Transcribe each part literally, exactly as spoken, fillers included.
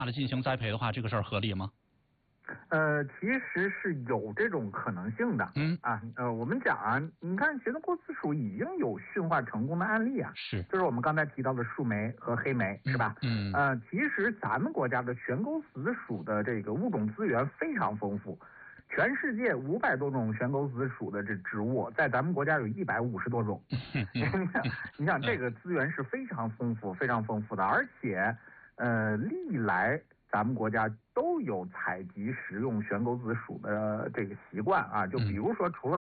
的进行栽培的话，这个事儿合理吗？ 呃，其实是有这种可能性的。 嗯啊，呃，我们讲啊，你看悬钩子属已经有驯化成功的案例啊， 是， 就是我们刚才提到的树莓和黑莓，是吧？ 嗯， 呃，其实咱们国家的悬钩子属的这个物种资源非常丰富，全世界五百多种悬钩子属的这植物，在咱们国家有一百五十多种。你想，你想这个资源是非常丰富、非常丰富的，而且，呃，历来咱们国家都有采集食用悬钩子属的这个习惯啊，就比如说除了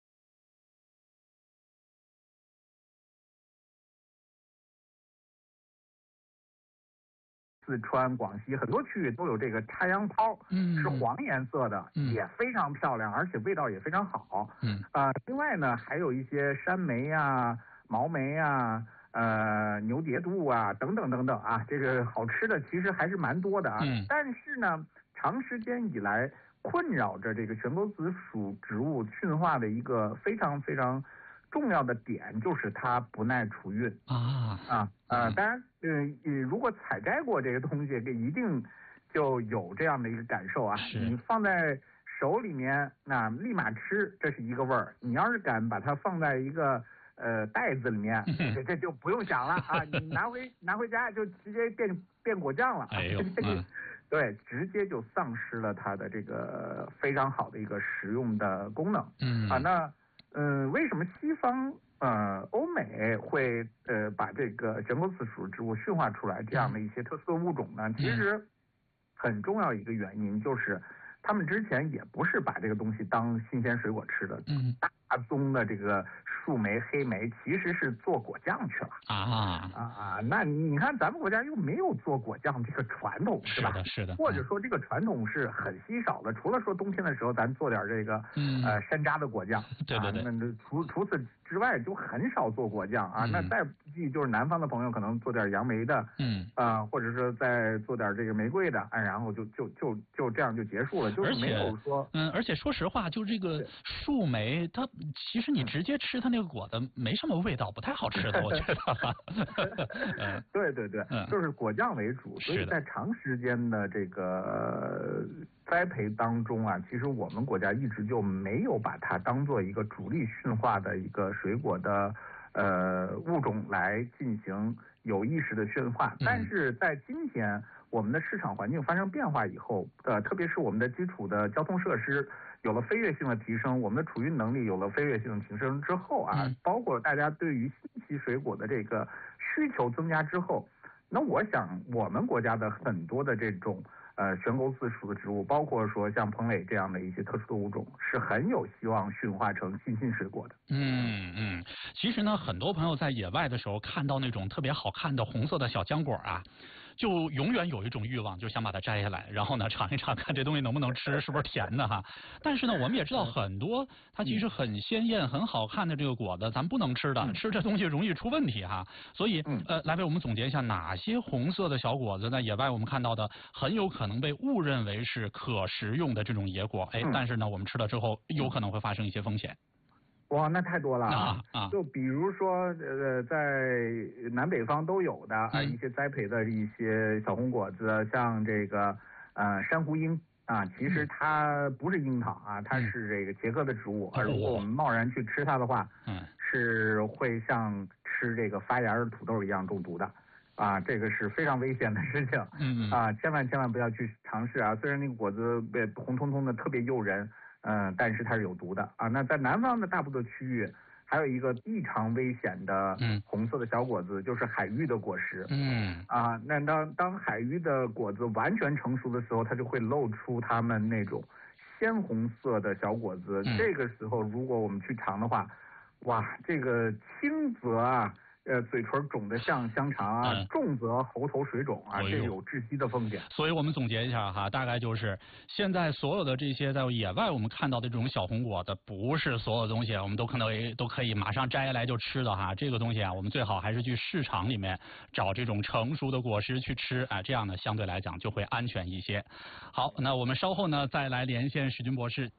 四川、广西很多区域都有这个插秧蒿， 嗯， 是黄颜色的， 嗯、 也非常漂亮，而且味道也非常好。 嗯啊、呃，另外呢，还有一些山莓呀、毛莓呀、呃牛蝶杜啊等等等等啊，这个好吃的其实还是蛮多的啊。 嗯， 但是呢，长时间以来困扰着这个悬钩子属植物驯化的一个非常非常重要的点，就是它不耐储运啊啊啊！当然，呃，如果采摘过这个东西，一定就有这样的一个感受啊。你放在手里面，那立马吃，这是一个味儿。你要是敢把它放在一个呃袋子里面，这这就不用想了啊！你拿回拿回家就直接变变果酱了。 哎呦，嗯、 对，直接就丧失了它的这个非常好的一个食用的功能。 嗯啊，那。嗯，为什么西方呃欧美会呃把这个悬钩子属植物驯化出来这样的一些特殊的物种呢？其实很重要一个原因就是他们之前也不是把这个东西当新鲜水果吃的， 嗯， 大宗的这个树莓、黑莓其实是做果酱去了啊啊啊！那你看咱们国家又没有做果酱这个传统，是吧？ 是的，是的。 或者说这个传统是很稀少的，除了说冬天的时候咱做点这个、 嗯、 呃山楂的果酱， 对对对。 啊、那除除此之外就很少做果酱啊。 嗯、 那再不济就是南方的朋友可能做点杨梅的， 嗯啊、呃，或者说再做点这个玫瑰的，哎，然后就就就就这样就结束了，就是没有说嗯，而且说实话，就这个树莓，它其实你直接吃它那个果子没什么味道，不太好吃的，我觉得。 嗯、对对对， 嗯， 就是果酱为主，所以在长时间的这个栽培当中啊，其实我们国家一直就没有把它当做一个主力驯化的一个水果的呃物种来进行有意识的驯化。但是在今天我们的市场环境发生变化以后，呃，特别是我们的基础的交通设施有了飞跃性的提升，我们的储运能力有了飞跃性的提升之后啊， 嗯、 包括大家对于新奇水果的这个需求增加之后，那我想我们国家的很多的这种呃悬钩子属的植物，包括说像蓬蕾这样的一些特殊的物种，是很有希望驯化成新兴水果的。 嗯嗯，其实呢，很多朋友在野外的时候看到那种特别好看的红色的小浆果啊，就永远有一种欲望，就想把它摘下来，然后呢尝一尝，看这东西能不能吃，是不是甜的哈。但是呢，我们也知道很多它其实很鲜艳、很好看的这个果子，咱不能吃的， 嗯、 吃这东西容易出问题哈。所以呃，来为我们总结一下，哪些红色的小果子在野外我们看到的很有可能被误认为是可食用的这种野果，哎，但是呢，我们吃了之后有可能会发生一些风险。 哇，那太多了啊啊！ 就比如说，呃，在南北方都有的啊、嗯，一些栽培的一些小红果子，像这个呃珊瑚樱啊，其实它不是樱桃啊，它是这个茄科的植物，而、嗯、如果我们贸然去吃它的话， 嗯， 是会像吃这个发芽的土豆一样中毒的。啊，这个是非常危险的事情， 嗯啊，千万千万不要去尝试啊！虽然那个果子被红彤彤的特别诱人，嗯、呃，但是它是有毒的啊。那在南方的大部分区域，还有一个异常危险的红色的小果子，嗯、就是海芋的果实。 嗯啊，那当当海芋的果子完全成熟的时候，它就会露出它们那种鲜红色的小果子。 嗯、 这个时候，如果我们去尝的话，哇，这个轻则啊。呃，嘴唇肿得像香肠啊，嗯、重则喉头水肿啊，这有窒息的风险。 所以我们总结一下哈，大概就是现在所有的这些在野外我们看到的这种小红果子，不是所有东西我们都可能都可以马上摘下来就吃的哈。这个东西啊，我们最好还是去市场里面找这种成熟的果实去吃啊，这样呢相对来讲就会安全一些。好，那我们稍后呢再来连线史军博士。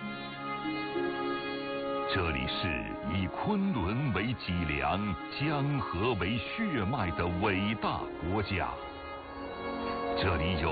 这里是以昆仑为脊梁、江河为血脉的伟大国家。 这里有